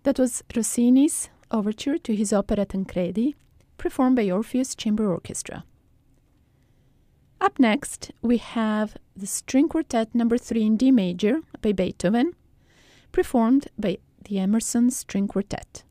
That was Rossini's overture to his opera Tancredi, performed by Orpheus Chamber Orchestra. Up next, we have the String Quartet No. 3 in D major by Beethoven, performed by the Emerson String Quartet.